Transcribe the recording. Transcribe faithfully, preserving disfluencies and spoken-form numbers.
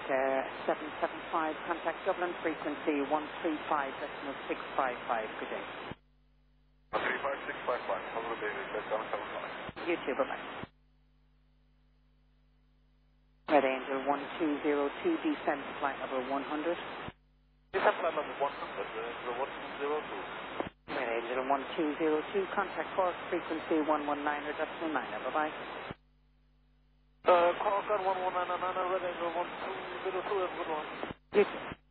uh, seven seven five, contact Dublin, frequency one three five decimal six five five. Good day. one three five six five five. Have a good day, Red seven seven five. You too, bye-bye. Red Angel one two zero two, descend flight level one hundred. Descend flight level one hundred, uh, one two zero two. Red Angel one two zero two, contact Cork, frequency one one nine decimal nine, bye-bye. Uh, Cork on one one nine nine, Red Angel one two zero two, have a good one. You too.